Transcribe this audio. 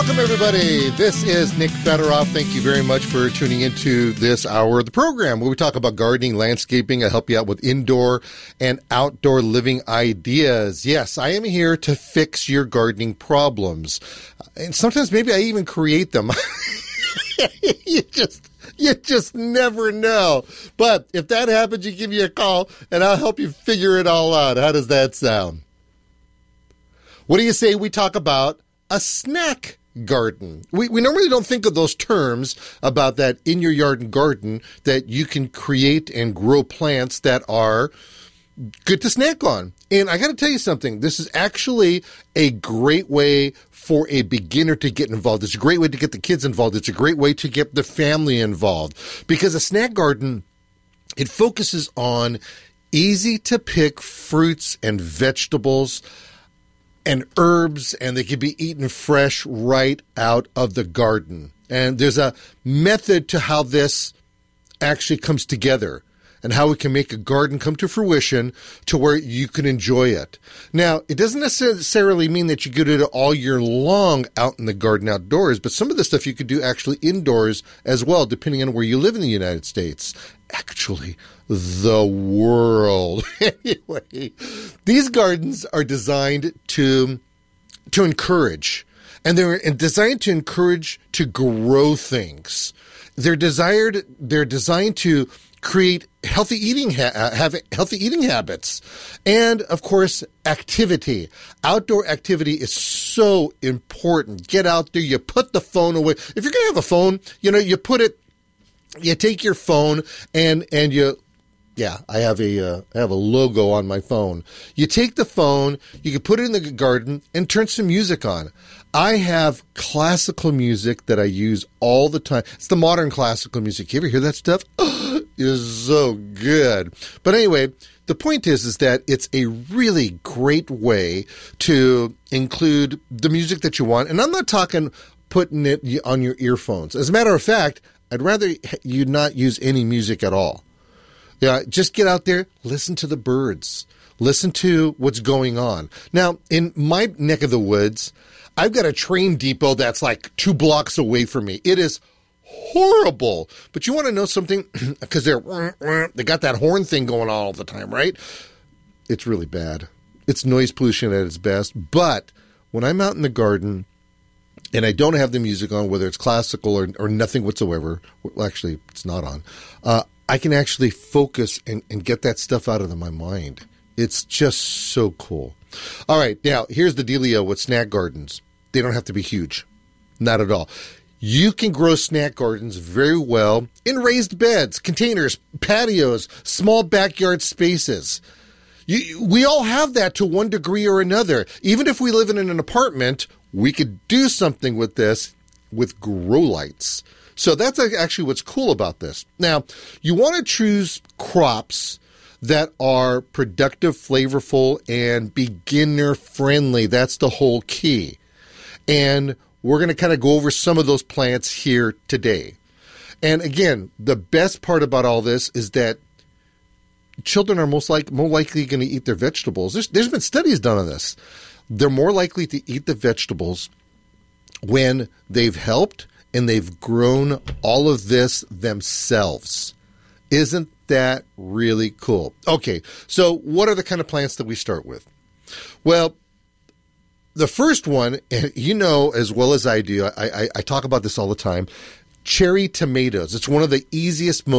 Welcome, everybody. This is Nick Federoff. Thank you very much for tuning into this hour of the program where we talk about gardening, landscaping. I help you out with indoor and outdoor living ideas. Yes, I am here to fix your gardening problems. And sometimes maybe I even create them. You just never know. But if that happens, you give me a call and I'll help you figure it all out. How does that sound? What do you say we talk about a snack garden? We normally don't think of those terms about that in your yard and garden, that you can create and grow plants that are good to snack on. And I got to tell you something. This is actually a great way for a beginner to get involved. It's a great way to get the kids involved. It's a great way to get the family involved, because a snack garden, it focuses on easy to pick fruits and vegetables and herbs, and they can be eaten fresh right out of the garden. And there's a method to how this actually comes together and how we can make a garden come to fruition to where you can enjoy it. Now, it doesn't necessarily mean that you could do it all year long out in the garden outdoors, but some of the stuff you could do actually indoors as well, depending on where you live in the United States. Actually, the world. Anyway, these gardens are designed to encourage, and they're designed to encourage to grow things. They're designed to create healthy eating, have healthy eating habits, and of course, activity. Outdoor activity is so important. Get out there. You put the phone away. If you're going to have a phone, you put it. You take your phone and you. Yeah, I have a logo on my phone. You take the phone, you can put it in the garden and turn some music on. I have classical music that I use all the time. It's the modern classical music. You ever hear that stuff? Oh, it is so good. But anyway, the point is that it's a really great way to include the music that you want. And I'm not talking putting it on your earphones. As a matter of fact, I'd rather you not use any music at all. Yeah, just get out there, listen to the birds, listen to what's going on. Now, in my neck of the woods, I've got a train depot that's like 2 blocks away from me. It is horrible. But you want to know something? Because they got that horn thing going on all the time, right? It's really bad. It's noise pollution at its best. But when I'm out in the garden and I don't have the music on, whether it's classical or nothing whatsoever, well, actually, it's not on, I can actually focus and get that stuff out of my mind. It's just so cool. All right, now, here's the dealio with snack gardens. They don't have to be huge. Not at all. You can grow snack gardens very well in raised beds, containers, patios, small backyard spaces. We all have that to one degree or another. Even if we live in an apartment, we could do something with this with grow lights. So that's actually what's cool about this. Now, you want to choose crops that are productive, flavorful, and beginner-friendly. That's the whole key. And we're going to kind of go over some of those plants here today. And again, the best part about all this is that children are more likely going to eat their vegetables. There's been studies done on this. They're more likely to eat the vegetables when they've helped and they've grown all of this themselves. Isn't that really cool? Okay, so what are the kind of plants that we start with? Well, the first one, and you know as well as I do, I talk about this all the time, cherry tomatoes. It's one of the easiest,